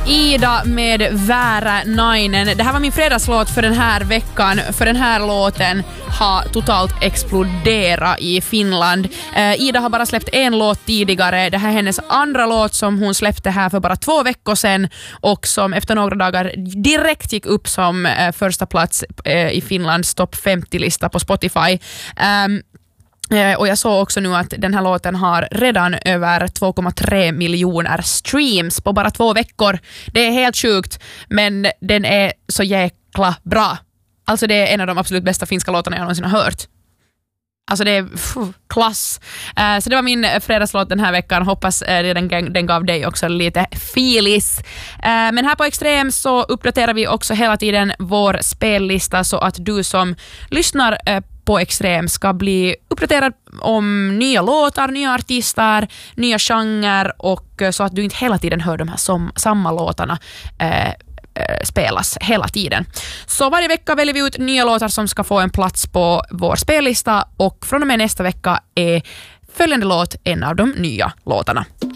Ida med Väärä-nainen. Det här var min fredagslåt för den här veckan. För den här låten har totalt exploderat i Finland. Ida har bara släppt en låt tidigare. Det här är hennes andra låt som hon släppte här för bara 2 veckor sedan och som efter några dagar direkt gick upp som första plats i Finlands topp 50-lista på Spotify. Och jag såg också nu att den här låten har redan över 2,3 miljoner streams på bara 2 veckor. Det är helt sjukt, men den är så jäkla bra. Alltså det är en av de absolut bästa finska låtarna jag någonsin har hört. Alltså det är klass. Så det var min fredagslåt den här veckan. Hoppas den gav dig också lite filis. Men här på Extrem så uppdaterar vi också hela tiden vår spellista så att du som lyssnar på Extrem ska bli uppdaterad om nya låtar, nya artister, nya genrer och så att du inte hela tiden hör de här samma låtarna spelas hela tiden. Så varje vecka väljer vi ut nya låtar som ska få en plats på vår spellista och från och med nästa vecka är följande låt en av de nya låtarna.